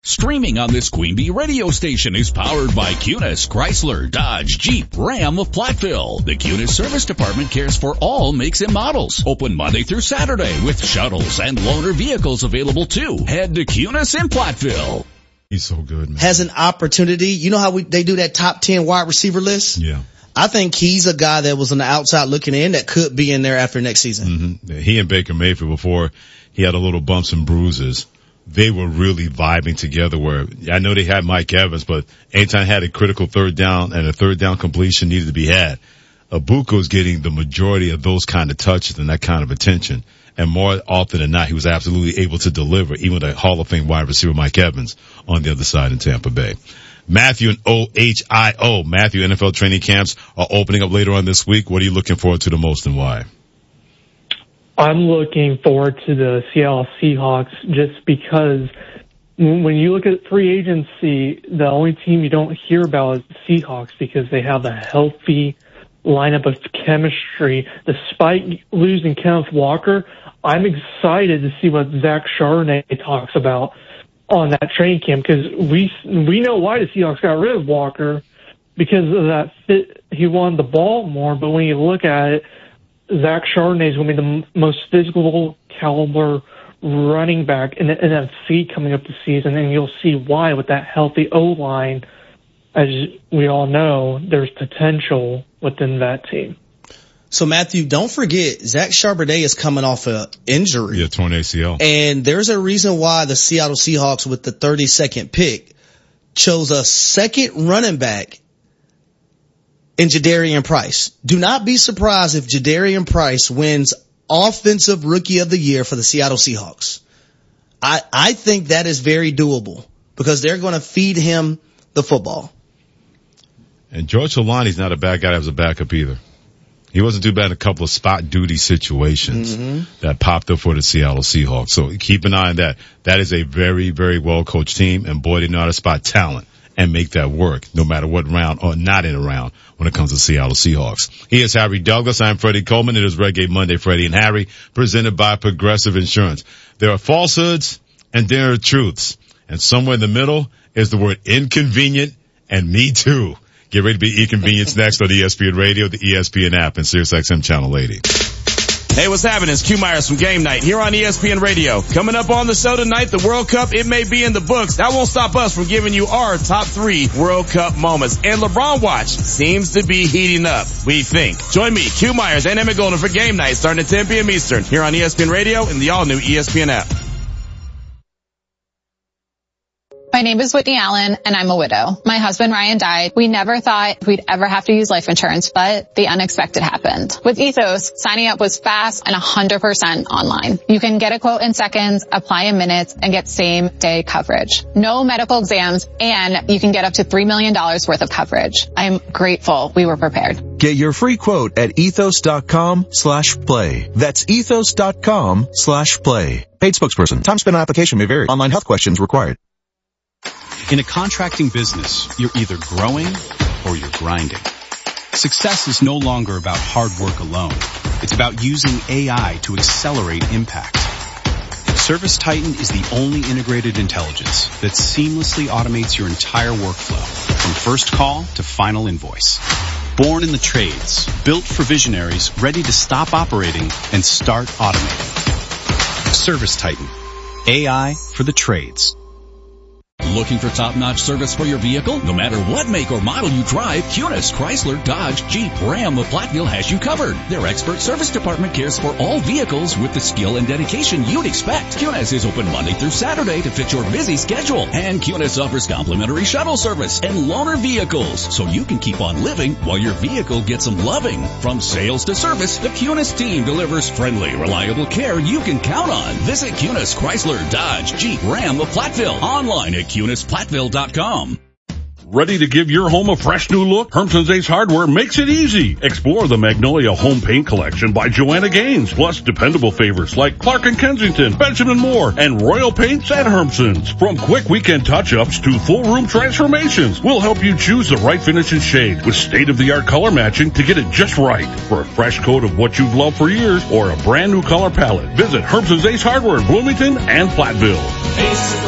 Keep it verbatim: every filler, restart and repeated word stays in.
Streaming on this Queen Bee radio station is powered by Kunes, Chrysler, Dodge, Jeep, Ram of Platteville. The Kunes Service Department cares for all makes and models. Open Monday through Saturday with shuttles and loaner vehicles available too. Head to Kunes in Platteville. He's so good, man. Has an opportunity. You know how we, they do that top ten wide receiver list? Yeah. I think he's a guy that was on the outside looking in that could be in there after next season. Mm-hmm. Yeah, he and Baker Mayfield, before he had a little bumps and bruises, they were really vibing together where I know they had Mike Evans, but anytime had a critical third down and a third down completion needed to be had, Abuko's getting the majority of those kind of touches and that kind of attention. And more often than not, he was absolutely able to deliver, even with a Hall of Fame wide receiver Mike Evans on the other side in Tampa Bay. Matthew and O H I O. Matthew, N F L training camps are opening up later on this week. What are you looking forward to the most and why? I'm looking forward to the Seattle Seahawks just because when you look at free agency, the only team you don't hear about is the Seahawks because they have a healthy lineup of chemistry. Despite losing Kenneth Walker, I'm excited to see what Zach Charbonnet talks about on that training camp because we we know why the Seahawks got rid of Walker because of that fit. He wanted the ball more, but when you look at it, Zach Charbonnet is going to be the m- most physical caliber running back in the N F C coming up this season, and you'll see why with that healthy O-line. As we all know, there's potential within that team. So, Matthew, don't forget, Zach Charbonnet is coming off an injury. Yeah, torn A C L. And there's a reason why the Seattle Seahawks, with the thirty-second pick, chose a second running back in Jadarian Price. Do not be surprised if Jadarian Price wins Offensive Rookie of the Year for the Seattle Seahawks. I, I think that is very doable because they're going to feed him the football. And George Holani's not a bad guy as a backup either. He wasn't too bad in a couple of spot duty situations mm-hmm. that popped up for the Seattle Seahawks. So keep an eye on that. That is a very, very well-coached team, and boy, they know how to spot talent and make that work, no matter what round or not in a round when it comes to Seattle Seahawks. He is Harry Douglas. I'm Freddie Coleman. It is Reggae Monday, Freddie and Harry, presented by Progressive Insurance. There are falsehoods and there are truths. And somewhere in the middle is the word inconvenient and me too. Get ready to be inconvenienced next on E S P N Radio, the E S P N app, and SiriusXM Channel eighty. Hey, what's happening? It's Q Myers from Game Night here on E S P N Radio. Coming up on the show tonight, the World Cup, it may be in the books. That won't stop us from giving you our top three World Cup moments. And LeBron watch seems to be heating up, we think. Join me, Q Myers and Emmett Golden for Game Night starting at ten p.m. Eastern here on E S P N Radio and the all-new E S P N app. My name is Whitney Allen, and I'm a widow. My husband, Ryan, died. We never thought we'd ever have to use life insurance, but the unexpected happened. With Ethos, signing up was fast and one hundred percent online. You can get a quote in seconds, apply in minutes, and get same-day coverage. No medical exams, and you can get up to three million dollars worth of coverage. I'm grateful we were prepared. Get your free quote at ethos.com slash play. That's ethos.com slash play. Paid spokesperson. Time spent on application may vary. Online health questions required. In a contracting business, you're either growing or you're grinding. Success is no longer about hard work alone. It's about using A I to accelerate impact. ServiceTitan is the only integrated intelligence that seamlessly automates your entire workflow, from first call to final invoice. Born in the trades, built for visionaries ready to stop operating and start automating. ServiceTitan. A I for the trades. Looking for top-notch service for your vehicle? No matter what make or model you drive, Kunes, Chrysler, Dodge, Jeep, Ram of Platteville has you covered. Their expert service department cares for all vehicles with the skill and dedication you'd expect. Kunes is open Monday through Saturday to fit your busy schedule. And Kunes offers complimentary shuttle service and loaner vehicles, so you can keep on living while your vehicle gets some loving. From sales to service, the Kunes team delivers friendly, reliable care you can count on. Visit Kunes, Chrysler, Dodge, Jeep, Ram of Platteville online at Kunes Platteville dot com. Ready to give your home a fresh new look? Hermson's Ace Hardware makes it easy. Explore the Magnolia Home Paint Collection by Joanna Gaines, plus dependable favorites like Clark and Kensington, Benjamin Moore, and Royal Paints at Hermson's. From quick weekend touch-ups to full room transformations, we'll help you choose the right finish and shade with state-of-the-art color matching to get it just right. For a fresh coat of what you've loved for years or a brand new color palette, visit Hermson's Ace Hardware in Bloomington and Platteville. Ace.